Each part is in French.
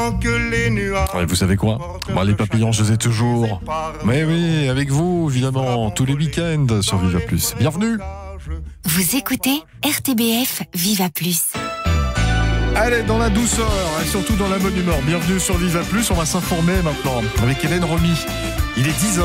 que les nuages. Ouais, vous savez quoi? Moi, les papillons, je les ai toujours. Mais oui, avec vous, évidemment, tous les week-ends sur Viva Plus. Bienvenue. Vous écoutez RTBF Viva Plus. Allez, dans la douceur et surtout dans la bonne humeur. Bienvenue sur Viva Plus. On va s'informer maintenant avec Hélène Romy. Il est 10h.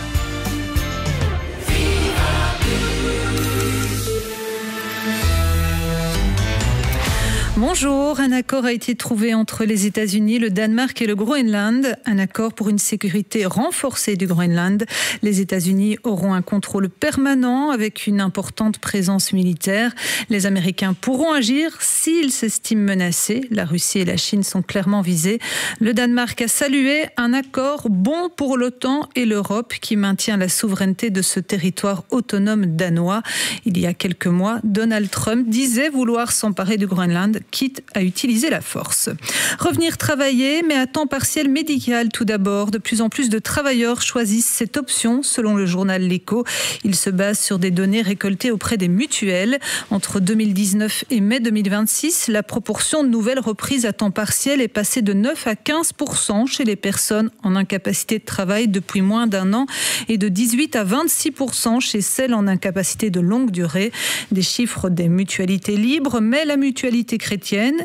Bonjour, un accord a été trouvé entre les États-Unis, le Danemark et le Groenland. Un accord pour une sécurité renforcée du Groenland. Les États-Unis auront un contrôle permanent avec une importante présence militaire. Les Américains pourront agir s'ils s'estiment menacés. La Russie et la Chine sont clairement visés. Le Danemark a salué un accord bon pour l'OTAN et l'Europe qui maintient la souveraineté de ce territoire autonome danois. Il y a quelques mois, Donald Trump disait vouloir s'emparer du Groenland, quitte à utiliser la force. Revenir travailler, mais à temps partiel médical tout d'abord. De plus en plus de travailleurs choisissent cette option, selon le journal L'Écho. Ils se basent sur des données récoltées auprès des mutuelles. Entre 2019 et mai 2026, la proportion de nouvelles reprises à temps partiel est passée de 9 à 15% chez les personnes en incapacité de travail depuis moins d'un an et de 18 à 26% chez celles en incapacité de longue durée. Des chiffres des mutualités libres, mais la mutualité chrétienne,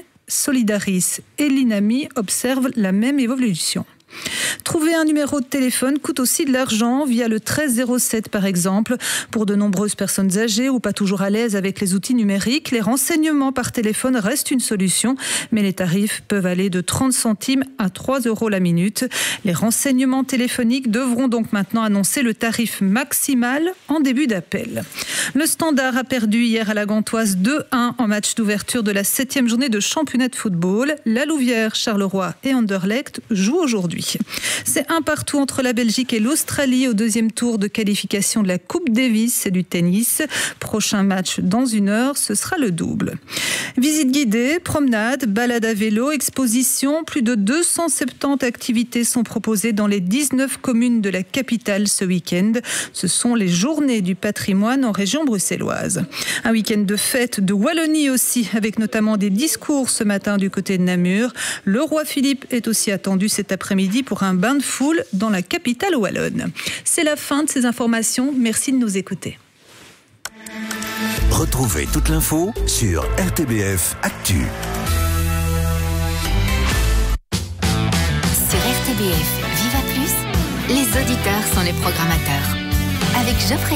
Solidaris et l'INAMI observent la même évolution. Trouver un numéro de téléphone coûte aussi de l'argent via le 1307 par exemple. Pour de nombreuses personnes âgées ou pas toujours à l'aise avec les outils numériques, les renseignements par téléphone restent une solution, mais les tarifs peuvent aller de 30 centimes à 3 € la minute. Les renseignements téléphoniques devront donc maintenant annoncer le tarif maximal en début d'appel. Le Standard a perdu hier à la Gantoise 2-1 en match d'ouverture de la 7e journée de championnat de football. La Louvière, Charleroi et Anderlecht jouent aujourd'hui. C'est un partout entre la Belgique et l'Australie au deuxième tour de qualification de la Coupe Davis et du tennis. Prochain match dans 1 heure, ce sera le double. Visite guidée, promenade, balade à vélo, exposition. Plus de 270 activités sont proposées dans les 19 communes de la capitale ce week-end. Ce sont les journées du patrimoine en région bruxelloise. Un week-end de fête de Wallonie aussi, avec notamment des discours ce matin du côté de Namur. Le roi Philippe est aussi attendu cet après-midi pour un bain de foule dans la capitale wallonne. C'est la fin de ces informations. Merci de nous écouter. Retrouvez toute l'info sur RTBF Actu. Sur RTBF Viva Plus, les auditeurs sont les programmateurs. Avec Geoffrey